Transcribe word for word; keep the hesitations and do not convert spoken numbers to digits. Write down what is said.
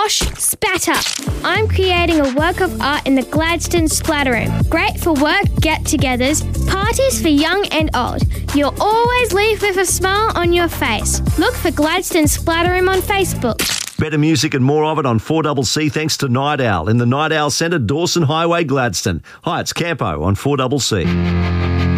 Wash, spatter. I'm creating a work of art in the Gladstone Splatter Room. Great for work get-togethers, parties for young and old. You'll always leave with a smile on your face. Look for Gladstone Splatter Room on Facebook. Better music and more of it on four C C thanks to Night Owl in the Night Owl Centre, Dawson Highway, Gladstone. Hi, it's Campo on four C C.